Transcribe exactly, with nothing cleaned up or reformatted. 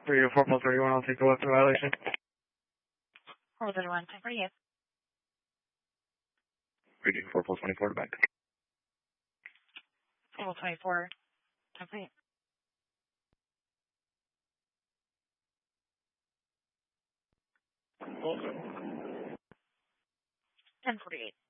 three oh four plus thirty-one, I'll take the weapon violation. four thirty-one, ten forty-eight. three oh four plus twenty-four to back. four twenty-four, ten forty-eight. ten forty-eight.